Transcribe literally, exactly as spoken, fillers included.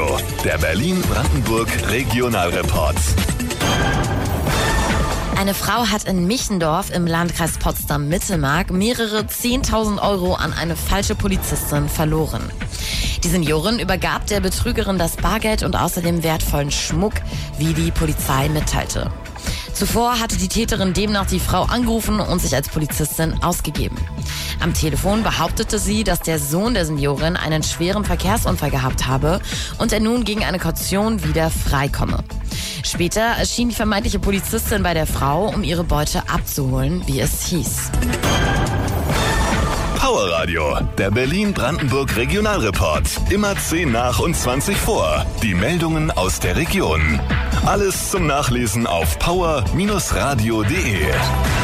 Radio, der Berlin-Brandenburg Regionalreport. Eine Frau hat in Michendorf im Landkreis Potsdam-Mittelmark mehrere zehntausend Euro an eine falsche Polizistin verloren. Die Seniorin übergab der Betrügerin das Bargeld und außerdem wertvollen Schmuck, wie die Polizei mitteilte. Zuvor hatte die Täterin demnach die Frau angerufen und sich als Polizistin ausgegeben. Am Telefon behauptete sie, dass der Sohn der Seniorin einen schweren Verkehrsunfall gehabt habe und er nun gegen eine Kaution wieder freikomme. Später erschien die vermeintliche Polizistin bei der Frau, um ihre Beute abzuholen, wie es hieß. Power Radio, der Berlin-Brandenburg Regionalreport. Immer zehn nach und zwanzig vor. Die Meldungen aus der Region. Alles zum Nachlesen auf power Bindestrich radio punkt de.